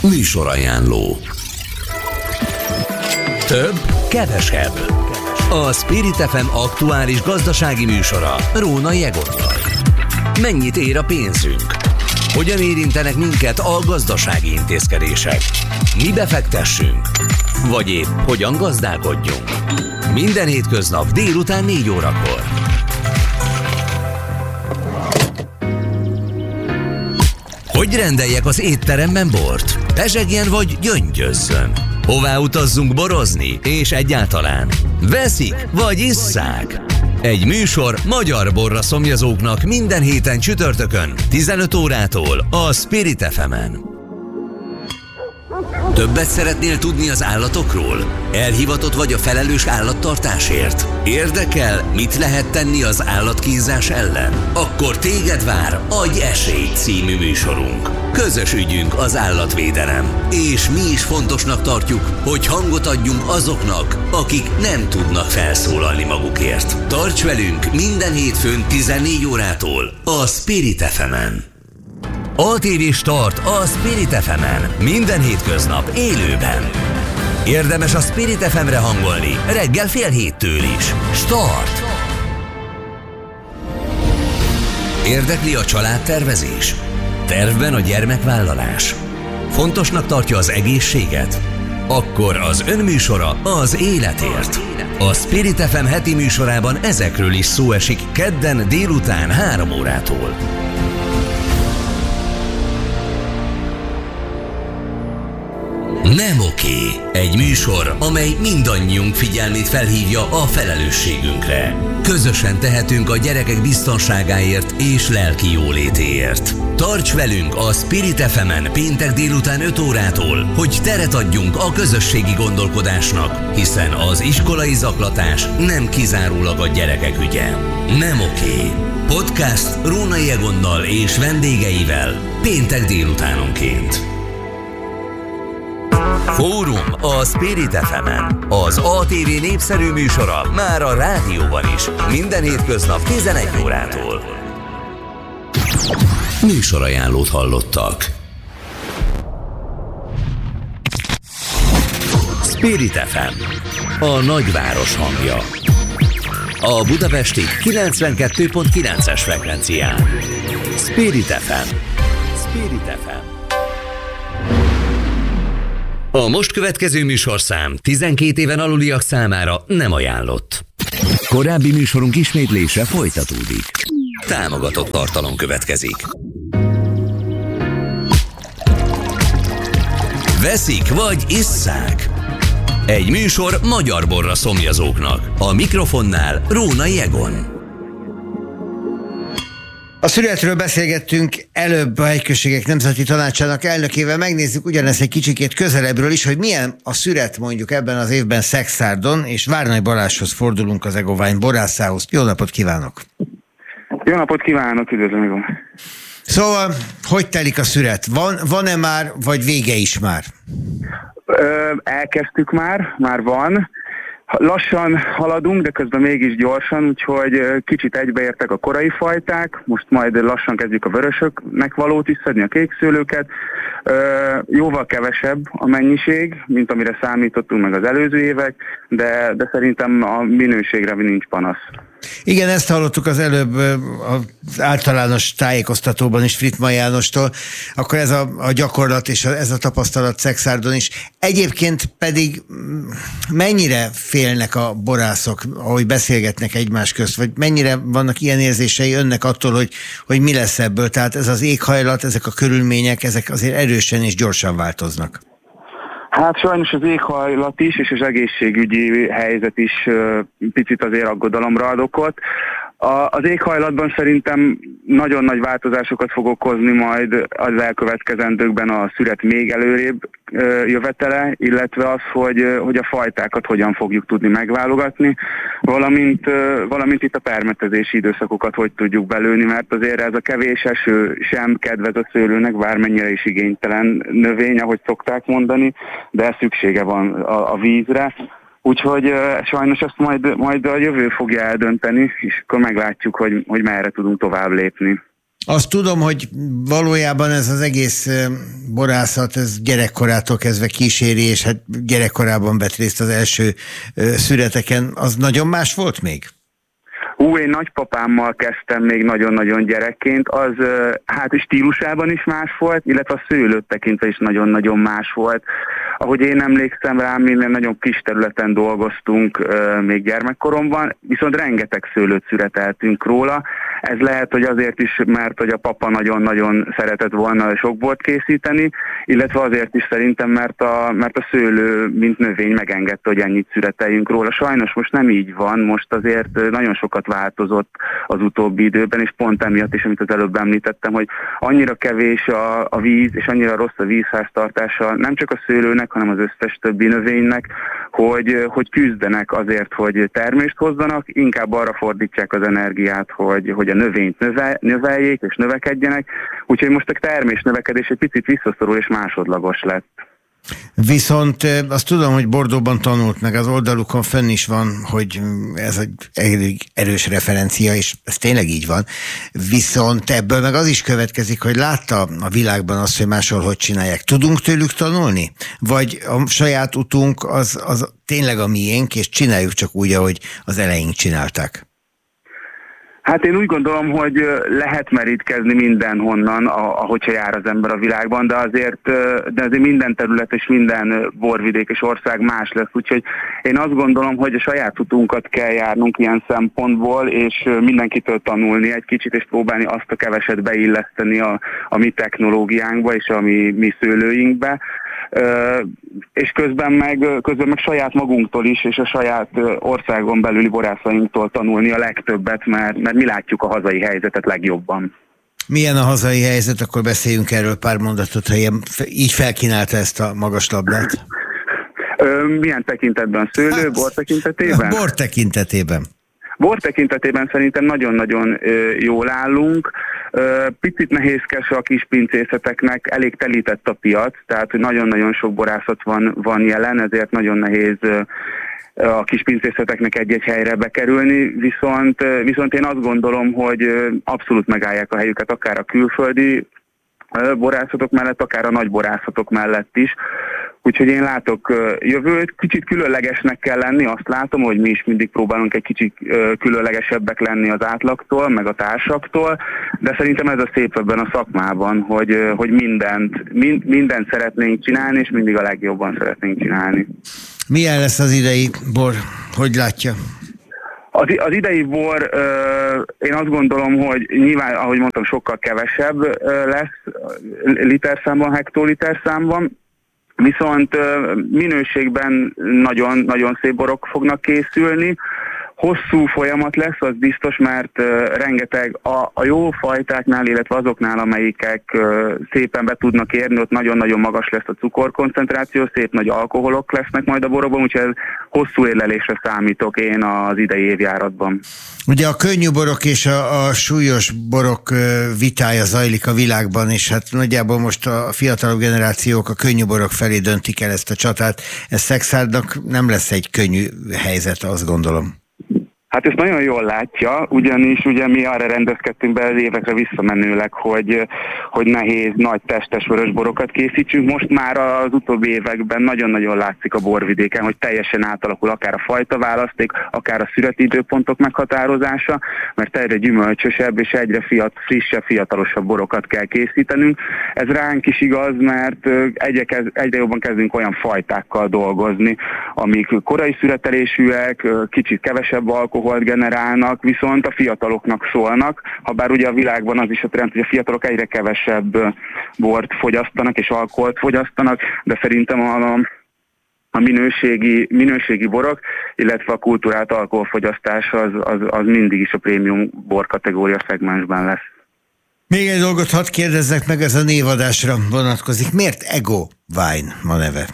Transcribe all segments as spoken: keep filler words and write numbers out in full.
Műsorajánló. Több, kevesebb. A Spirit ef em aktuális gazdasági műsora Rónai Egonnal. Mennyit ér a pénzünk? Hogyan érintenek minket a gazdasági intézkedések? Mi befektessünk? Vagy épp hogyan gazdálkodjunk? Minden hétköznap délután négy órakor. Hogy rendeljek az étteremben bort? Pezsegjen vagy gyöngyözzön? Hová utazzunk borozni? És egyáltalán veszik vagy isszák? Egy műsor magyar borra szomjazóknak minden héten csütörtökön tizenöt órától a Spirit ef emen. Többet szeretnél tudni az állatokról? Elhivatott vagy a felelős állattartásért? Érdekel, mit lehet tenni az állatkínzás ellen? Akkor téged vár Adj esélyt című műsorunk. Közös ügyünk az állatvédelem, és mi is fontosnak tartjuk, hogy hangot adjunk azoknak, akik nem tudnak felszólalni magukért. Tarts velünk minden hétfőn tizennégy órától a Spirit ef emen. á té vé Start a Spirit ef emen. Minden hétköznap élőben. Érdemes a Spirit ef emre hangolni reggel fél héttől is. Start! Érdekli a családtervezés? Tervben a gyermekvállalás? Fontosnak tartja az egészséget? Akkor az önműsora az életért. A Spirit ef em heti műsorában ezekről is szó esik kedden délután három órától. Nem oké. Egy műsor, amely mindannyiunk figyelmét felhívja a felelősségünkre. Közösen tehetünk a gyerekek biztonságáért és lelki jólétéért. Tarts velünk a Spirit ef emen péntek délután öt órától, hogy teret adjunk a közösségi gondolkodásnak, hiszen az iskolai zaklatás nem kizárólag a gyerekek ügye. Nem oké. Podcast Rónai Egonnal és vendégeivel péntek délutánonként. Fórum a Spirit ef emen. Az á té vé népszerű műsora már a rádióban is. Minden hétköznap tizenegy órától. Műsorajánlót hallottak. Spirit ef em. A nagyváros hangja. A budapesti kilencvenkettő pont kilences frekvencián. Spirit ef em. Spirit ef em. A most következő műsorszám tizenkét éven aluliak számára nem ajánlott. Korábbi műsorunk ismétlése folytatódik. Támogatott tartalom következik. Veszik vagy isszák? Egy műsor magyar borra szomjazóknak. A mikrofonnál Rónai Egon. A szüretről beszélgettünk előbb a Hegyközségek Nemzeti Tanácsának elnökével, megnézzük ugyanezt egy kicsikét közelebbről is, hogy milyen a szüret mondjuk ebben az évben Szexárdon, és Várnai Balázshoz fordulunk, az Egovány borászához. Jó napot kívánok! Jó napot kívánok, üdvözlöm, Egon! Szóval, hogy telik a szüret? Van, van-e már, vagy vége is már? Ö, elkezdtük már, már van. Lassan haladunk, de közben mégis gyorsan, úgyhogy kicsit egybeértek a korai fajták, most majd lassan kezdjük a vörösöknek valót is szedni, a kékszőlőket. Jóval kevesebb a mennyiség, mint amire számítottunk meg az előző évek, de, de szerintem a minőségre nincs panasz. Igen, ezt hallottuk az előbb az általános tájékoztatóban is Frittmann Jánostól, akkor ez a, a gyakorlat és a, ez a tapasztalat Szexárdon is. Egyébként pedig mennyire félnek a borászok, ahogy beszélgetnek egymás közt, vagy mennyire vannak ilyen érzései önnek attól, hogy, hogy mi lesz ebből? Tehát ez az éghajlat, ezek a körülmények, ezek azért erősen és gyorsan változnak. Hát sajnos az éghajlat is, és az egészségügyi helyzet is uh, picit azért aggodalomra ad okot. A, az éghajlatban szerintem nagyon nagy változásokat fog okozni majd az elkövetkezendőkben a szüret még előrébb uh, jövetele, illetve az, hogy, uh, hogy a fajtákat hogyan fogjuk tudni megválogatni, valamint, uh, valamint itt a permetezési időszakokat hogy tudjuk belőni, mert azért ez a kevés eső sem kedvez a szőlőnek, bármennyire is igénytelen növény, ahogy szokták mondani, de szüksége van a, a vízre. Úgyhogy uh, sajnos ezt majd, majd a jövő fogja eldönteni, és akkor meglátjuk, hogy, hogy merre tudunk tovább lépni. Azt tudom, hogy valójában ez az egész borászat, ez gyerekkorától kezdve kíséri, és hát gyerekkorában vett részt az első szüreteken. Az nagyon más volt még? Hú, én nagypapámmal kezdtem még nagyon-nagyon gyerekként, az hát stílusában is más volt, illetve a szőlőt tekintve is nagyon-nagyon más volt. Ahogy én emlékszem rá, minden nagyon kis területen dolgoztunk még gyermekkoromban, viszont rengeteg szőlőt szüreteltünk róla. Ez lehet, hogy azért is, mert hogy a papa nagyon-nagyon szeretett volna sok bort készíteni, illetve azért is szerintem, mert a, mert a szőlő, mint növény megengedte, hogy ennyit szüreteljünk róla. Sajnos most nem így van, most azért nagyon sokat változott az utóbbi időben, és pont emiatt is, amit az előbb említettem, hogy annyira kevés a, a víz, és annyira rossz a vízháztartása, nem csak a szőlőnek, hanem az összes többi növénynek, hogy, hogy küzdenek azért, hogy termést hozzanak, inkább arra fordítják az energiát, hogy, hogy a növényt növe, növeljék és növekedjenek, úgyhogy most a termés növekedés egy picit visszaszorul és másodlagos lett. Viszont azt tudom, hogy Bordeauxban tanult, meg az oldalukon fenn is van, hogy ez egy erős referencia, és ez tényleg így van. Viszont ebből meg az is következik, hogy látta a világban azt, hogy máshol hogy csinálják. Tudunk tőlük tanulni? Vagy a saját utunk az, az tényleg a miénk, és csináljuk csak úgy, ahogy az eleink csinálták? Hát én úgy gondolom, hogy lehet merítkezni mindenhonnan, ahogyha jár az ember a világban, de azért, de azért minden terület és minden borvidék és ország más lesz. Úgyhogy én azt gondolom, hogy a saját utunkat kell járnunk ilyen szempontból, és mindenkitől tanulni egy kicsit, és próbálni azt a keveset beilleszteni a, a mi technológiánkba és a mi, mi szőlőinkbe. Uh, és közben meg, közben meg saját magunktól is, és a saját országon belüli borászainktól tanulni a legtöbbet, mert, mert mi látjuk a hazai helyzetet legjobban. Milyen a hazai helyzet? Akkor beszéljünk erről pár mondatot, ha ilyen, így felkínálta ezt a magas labdát. Uh, milyen tekintetben? Szőlő, hát, bor tekintetében? Bor tekintetében. Bor tekintetében szerintem nagyon-nagyon jól állunk. Picit nehézkes a kis pincészeteknek, elég telített a piac, tehát hogy nagyon-nagyon sok borászat van, van jelen, ezért nagyon nehéz a kis pincészeteknek egy-egy helyre bekerülni, viszont, viszont én azt gondolom, hogy abszolút megállják a helyüket akár a külföldi borászatok mellett, akár a nagy borászatok mellett is. Úgyhogy én látok jövőt, kicsit különlegesnek kell lenni, azt látom, hogy mi is mindig próbálunk egy kicsit különlegesebbek lenni az átlagtól, meg a társaktól, de szerintem ez a szép ebben a szakmában, hogy, hogy mindent, mind, mindent szeretnénk csinálni, és mindig a legjobban szeretnénk csinálni. Milyen lesz az idei bor? Hogy látja? Az, az idei bor, én azt gondolom, hogy nyilván, ahogy mondtam, sokkal kevesebb lesz literszámban, hektoliterszámban, viszont minőségben nagyon, nagyon szép borok fognak készülni. Hosszú folyamat lesz, az biztos, mert uh, rengeteg a, a jó fajtáknál, illetve azoknál, amelyikek uh, szépen be tudnak érni, ott nagyon-nagyon magas lesz a cukorkoncentráció, szép nagy alkoholok lesznek majd a borokban, úgyhogy hosszú érlelésre számítok én az idei évjáratban. Ugye a könnyű borok és a, a súlyos borok vitája zajlik a világban, és hát nagyjából most a fiatalabb generációk a könnyű borok felé döntik el ezt a csatát. Ez Szexárdnak nem lesz egy könnyű helyzet, azt gondolom. Hát ezt nagyon jól látja, ugyanis ugye mi arra rendezkedtünk be az évekre visszamenőleg, hogy, hogy nehéz, nagy testes vörösborokat készítsünk. Most már az utóbbi években nagyon-nagyon látszik a borvidéken, hogy teljesen átalakul akár a fajtaválaszték, akár a szüreti időpontok meghatározása, mert egyre gyümölcsösebb és egyre fiat, frissebb, fiatalosabb borokat kell készítenünk. Ez ránk is igaz, mert egyre, kez, egyre jobban kezdünk olyan fajtákkal dolgozni, amik korai szüretelésűek, kicsit kevesebb alkohol generálnak, viszont a fiataloknak szólnak, habár ugye a világban az is a trend, hogy a fiatalok egyre kevesebb bort fogyasztanak és alkoholt fogyasztanak, de szerintem a, a minőségi, minőségi borok, illetve a kultúrált alkoholfogyasztás az, az, az mindig is a prémium bor kategória szegmensben lesz. Még egy dolgot hadd kérdezzek meg, ez a névadásra vonatkozik. Miért Ego Wine a neve?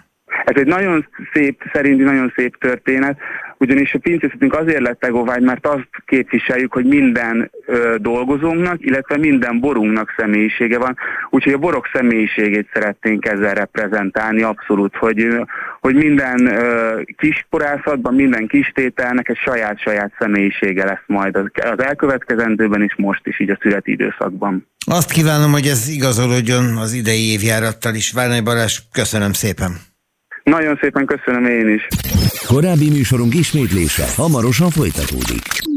Ez egy nagyon szép, szerintem nagyon szép történet, ugyanis a pincészetünk azért lett Ego Wine, mert azt képviseljük, hogy minden ö, dolgozónknak, illetve minden borunknak személyisége van, úgyhogy a borok személyiségét szeretnénk ezzel reprezentálni abszolút, hogy, hogy minden ö, kisporászatban, minden kistételnek egy saját-saját személyisége lesz majd az, az elkövetkezendőben is, most is így a születi időszakban. Azt kívánom, hogy ez igazolódjon az idei évjárattal is. Várnai Balázs, köszönöm szépen. Nagyon szépen köszönöm én is. Korábbi műsorunk ismétlése hamarosan folytatódik.